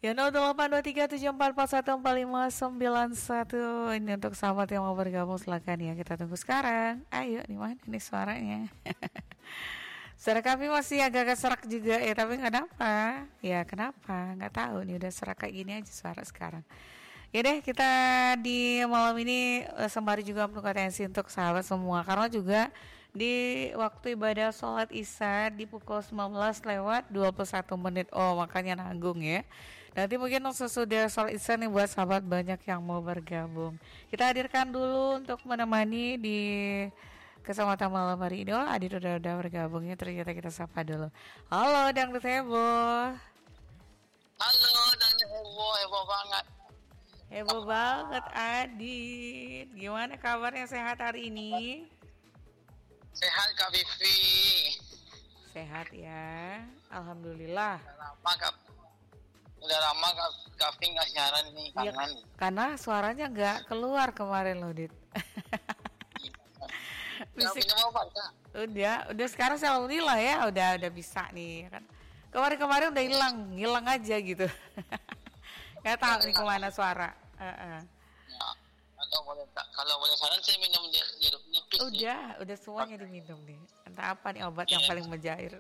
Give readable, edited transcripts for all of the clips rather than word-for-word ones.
Ya 082374414591. Ini untuk sahabat yang mau bergabung silakan ya, kita tunggu sekarang. Ayo, di mana nih suaranya? Suara kami masih agak-agak serak juga ya, tapi kenapa? Ya kenapa? Nggak tahu nih, udah serak kayak gini aja suara sekarang. Ya deh, kita di malam ini sembari juga penuh atensi untuk sahabat semua, karena juga di waktu ibadah sholat isya di pukul 19:21. Oh, makanya nanggung ya. Nanti mungkin sesudah sholat isya nih buat sahabat banyak yang mau bergabung. Kita hadirkan dulu untuk menemani di kesempatan malam hari ini. Oh, Adit udah bergabungnya, ternyata kita sapa dulu. Halo Dangdut Heboh. Halo Dangdut Heboh, heboh banget. Heboh banget Adit. Gimana kabarnya, sehat hari ini? Sehat Kak Vivi. Sehat ya, alhamdulillah. Udah lama Kak Vivi nggak siaran nih, kangen. Ya, karena suaranya nggak keluar kemarin loh, Dit. Udah sekarang alhamdulillah ya, udah bisa nih kan. Kemarin udah hilang aja gitu. Nggak tahu nih kemana suara. Ya, kalau boleh saran saya minum jeruk nipis. Udah semuanya diminum nih. Entah apa nih obat yang paling menjair.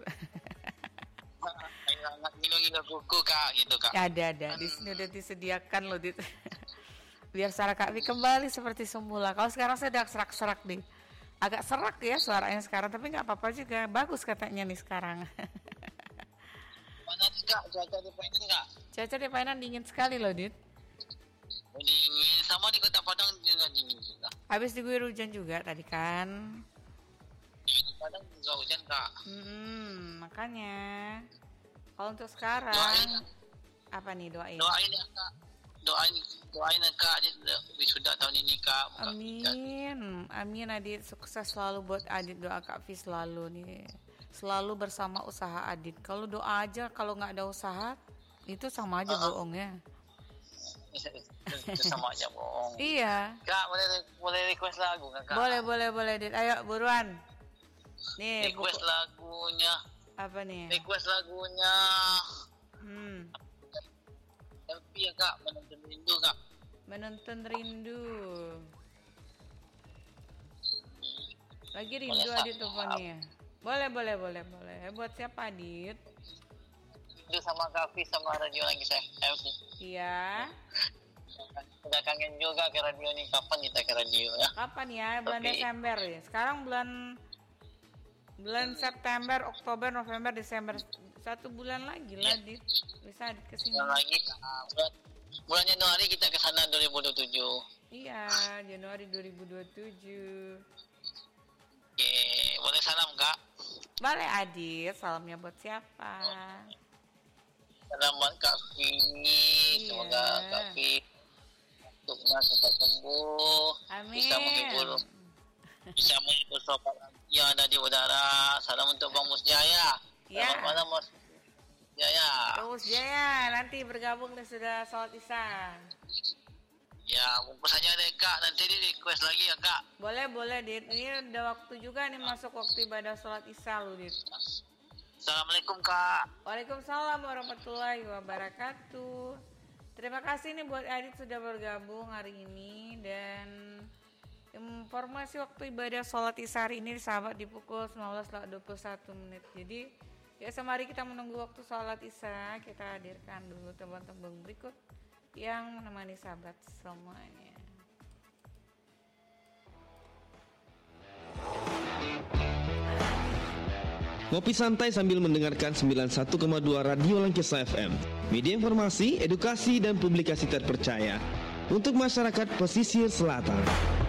Minum kuku Kak, gitu Kak. Ya, ada. Di sini udah disediakan loh, Dit. Biar suara Kak Vi kembali seperti semula. Kalau sekarang saya udah serak-serak nih. Agak serak ya suaranya sekarang, tapi nggak apa-apa juga. Bagus katanya nih sekarang. Mana nih Kak, cuaca di Painan Kak? Cuaca di Painan dingin sekali loh, Dit. Dingin, sama di Kota Padang juga dingin juga. Habis diguyur hujan juga tadi kan. Di Padang juga hujan Kak. Makanya. Kalau untuk sekarang apa nih doain? Doain ya Kak. Doain Kak Adit wisuda tahun ini Kak. Amin Adit, sukses selalu buat Adit, doa Kak Vi selalu nih. Selalu bersama usaha Adit. Kalau doa aja kalau nggak ada usaha itu sama aja bohongnya. Itu sama aja bohong. Iya. Kak, boleh request lagu nggak Kak? Boleh Dit. Ayo buruan. Nih, request lagunya. Apa nih? Request lagunya. Selfie ya Kak, Menonton Rindu Kak. Menonton Rindu. Lagi rindu Adit teleponnya. Boleh. Buat siapa Adit? Itu sama Kavi sama radio lagi saya. Iya. Udah kangen juga ke radio nih. Kapan kita ke radio ya? Kapan ya? Bulan Desember ya. Sekarang bulan September, Oktober, November, Desember. 1 bulan lagi lah, Dit. Bisa Adit kesini. Lagi. Bulan Januari kita ke sana 2027. Iya, Januari 2027. Oke, boleh salam Kak? Boleh Adit. Salamnya buat siapa? Salam buat Kak Vi. Semoga Kak Vi untuknya cepat sembuh. Amin. Bisa menghibur sobat yang ada di udara. Salam untuk Bang Musjaya. Selamat malam Mas Jaya. Bang Musjaya nanti bergabung dan sudah sholat isya. Ya, bungkus saja deh Kak. Nanti di request lagi ya Kak. Boleh Dit. Ini udah waktu juga nih, masuk waktu ibadah sholat isya lu Dit. Assalamualaikum Kak. Waalaikumsalam warahmatullahi wabarakatuh. Terima kasih nih buat Adit sudah bergabung hari ini. Dan informasi waktu ibadah sholat isya hari ini sahabat di pukul 19:21. Jadi ya sembari kita menunggu waktu sholat isya, kita hadirkan dulu tembang-tembang berikut yang menemani sahabat semuanya. Ngopi santai sambil mendengarkan 91,2 Radio Langkisa FM. Media informasi, edukasi, dan publikasi terpercaya untuk masyarakat pesisir selatan.